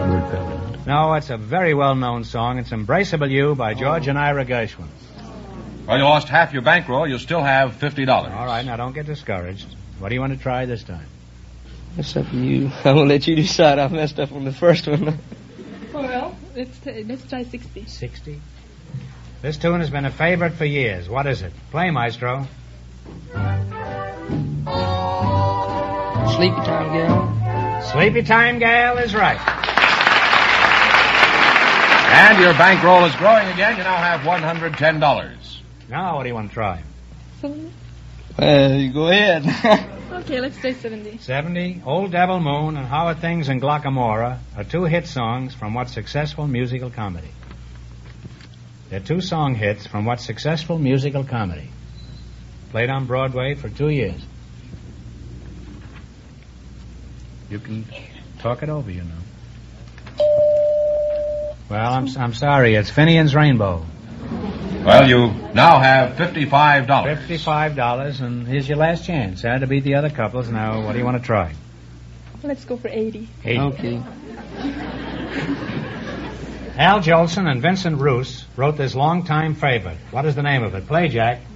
Bert Ballard. No, it's a very well-known song. It's Embraceable You by George and Ira Gershwin. Well, you lost half your bankroll. You still have $50. All right, now don't get discouraged. What do you want to try this time? It's up to you. I'm going to let you decide. I messed up on the first one. Well, let's try 60. 60? This tune has been a favorite for years. What is it? Play, maestro. Sleepy Time Gal. Sleepy Time Gal is right. And your bankroll is growing again. You now have $110. Now, what do you want to try? 70? Well, you go ahead. Okay, let's try 70. 70, Old Devil Moon and How Are Things in Glockamora are two hit songs from what successful musical comedy? They're two song hits from what successful musical comedy? Played on Broadway for 2 years. You can talk it over, you know. Well, I'm sorry. It's Finian's Rainbow. Well, you now have $55. $55, and here's your last chance. To beat the other couples. Now, what do you want to try? Let's go for 80. 80. Okay. Al Jolson and Vincent Roos wrote this longtime favorite. What is the name of it? Play, Jack.